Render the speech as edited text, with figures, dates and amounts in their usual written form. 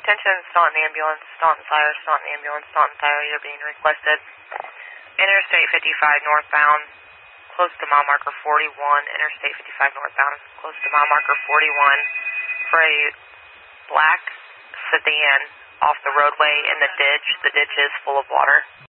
attention, Staunton ambulance, Staunton Fire, Staunton ambulance, Staunton Fire, you're being requested. Interstate 55 northbound, close to mile marker 41, Interstate 55 northbound, close to mile marker 41, for a black sedan off the roadway in the ditch. The ditch is full of water.